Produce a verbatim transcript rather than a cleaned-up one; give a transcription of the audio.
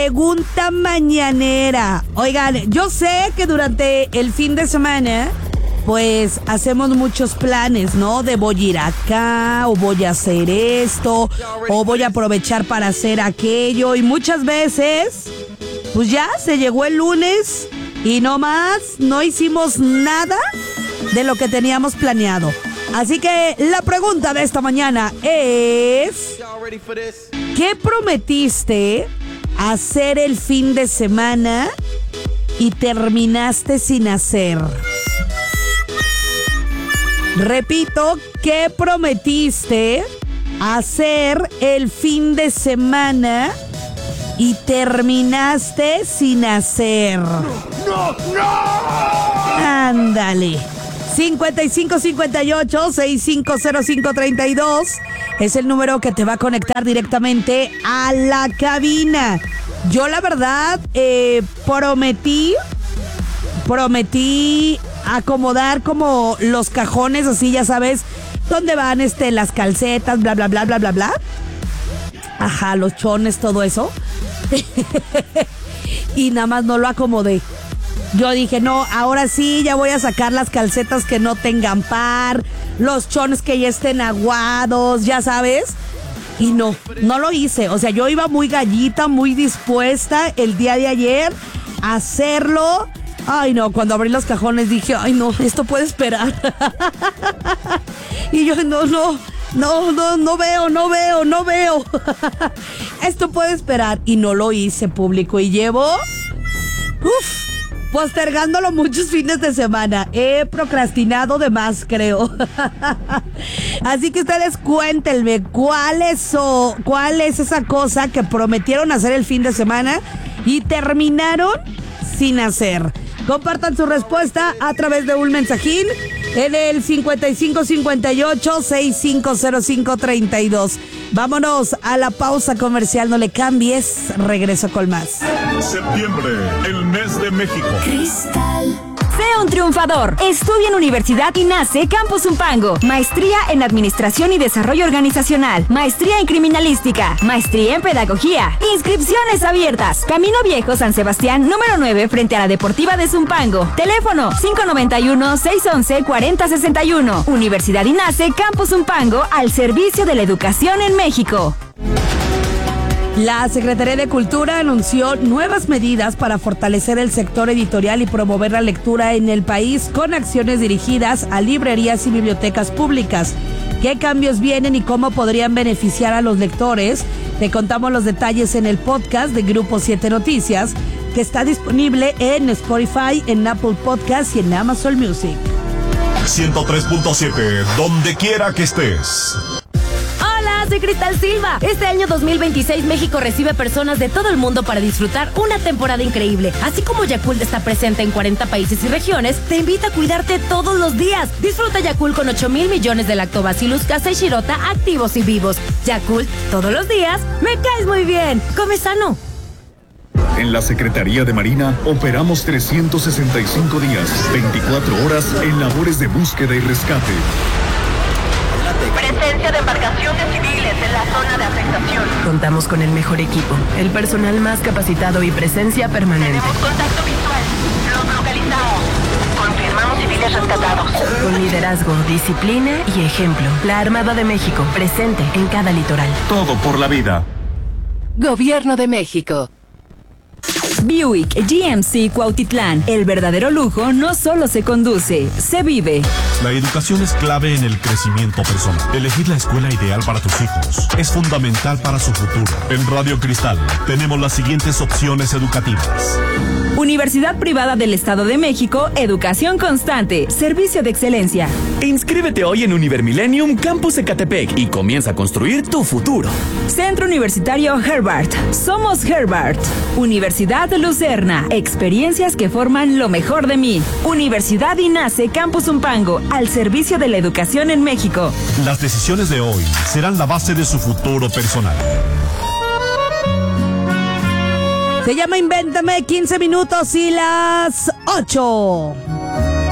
pregunta mañanera. Oigan, yo sé que durante el fin de semana, pues hacemos muchos planes, ¿no? De voy a ir acá, o voy a hacer esto, o voy a aprovechar para hacer aquello. Y muchas veces, pues ya se llegó el lunes y no más, no hicimos nada de lo que teníamos planeado. Así que la pregunta de esta mañana es: ¿qué prometiste hacer el fin de semana y terminaste sin hacer? Repito, ¿qué prometiste hacer el fin de semana y terminaste sin hacer? ¡No, no, no! Ándale. cincuenta y cinco cincuenta y ocho, sesenta y cinco cero cinco treinta y dos es el número que te va a conectar directamente a la cabina. Yo la verdad eh, prometí, prometí acomodar como los cajones, así ya sabes, donde van este, las calcetas, bla, bla, bla, bla, bla, bla. Ajá, los chones, todo eso. Y nada más no lo acomodé. Yo dije, no, ahora sí, ya voy a sacar las calcetas que no tengan par, los chones que ya estén aguados, ya sabes. Y no, no lo hice. O sea, yo iba muy gallita, muy dispuesta el día de ayer a hacerlo. Ay, no, cuando abrí los cajones dije, ay, no, esto puede esperar. Y yo, no, no, no, no, no veo, no veo, no veo. Esto puede esperar. Y no lo hice, público. Y llevo, uff, postergándolo muchos fines de semana. He procrastinado de más, creo. Así que ustedes cuéntenme cuál es, o, cuál es esa cosa que prometieron hacer el fin de semana y terminaron sin hacer. Compartan su respuesta a través de un mensajín en el cincuenta y cinco cincuenta y ocho, sesenta y cinco cero cinco treinta y dos. Vámonos a la pausa comercial, no le cambies, regreso con más. Septiembre, el mes de México. Cristal. Sea un triunfador. Estudia en Universidad INACE Campus Zumpango. Maestría en Administración y Desarrollo Organizacional. Maestría en Criminalística. Maestría en Pedagogía. Inscripciones abiertas. Camino Viejo San Sebastián, número nueve, frente a la Deportiva de Zumpango. Teléfono cinco nueve uno, seis once, cuarenta sesenta y uno. Universidad INACE Campus Zumpango, al servicio de la educación en México. La Secretaría de Cultura anunció nuevas medidas para fortalecer el sector editorial y promover la lectura en el país con acciones dirigidas a librerías y bibliotecas públicas. ¿Qué cambios vienen y cómo podrían beneficiar a los lectores? Te contamos los detalles en el podcast de Grupo siete Noticias, que está disponible en Spotify, en Apple Podcasts y en Amazon Music. ciento tres punto siete, donde quiera que estés. Soy Cristal Silva. Este año dos mil veintiséis México recibe personas de todo el mundo para disfrutar una temporada increíble. Así como Yakult está presente en cuarenta países y regiones, te invita a cuidarte todos los días. Disfruta Yakult con ocho mil millones de lactobacillus casei shirota activos y vivos. Yakult, todos los días, me caes muy bien. Come sano. En la Secretaría de Marina operamos trescientos sesenta y cinco días, veinticuatro horas en labores de búsqueda y rescate. Presencia de embarcaciones civiles en la zona de afectación. Contamos con el mejor equipo, el personal más capacitado y presencia permanente. Tenemos contacto visual. Los localizamos. Confirmamos civiles rescatados. Con liderazgo, disciplina y ejemplo. La Armada de México, presente en cada litoral. Todo por la vida. Gobierno de México. Buick G M C Cuautitlán. El verdadero lujo no solo se conduce, se vive. La educación es clave en el crecimiento personal. Elegir la escuela ideal para tus hijos es fundamental para su futuro. En Radio Cristal tenemos las siguientes opciones educativas. Universidad Privada del Estado de México, educación constante, servicio de excelencia. Inscríbete hoy en Univermillennium Campus Ecatepec y comienza a construir tu futuro. Centro Universitario Herbart. Somos Herbart. Universidad Lucerna. Experiencias que forman lo mejor de mí. Universidad INACE Campus Zumpango, al servicio de la educación en México. Las decisiones de hoy serán la base de su futuro personal. Se llama Invéntame, quince minutos y las ocho.